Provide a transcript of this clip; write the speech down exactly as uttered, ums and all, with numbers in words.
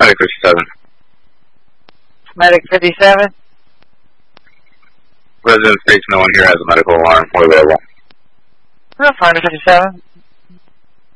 Medic fifty-seven. Medic fifty-seven. Resident states no one here has a medical alarm or available. Real Finder fifty-seven.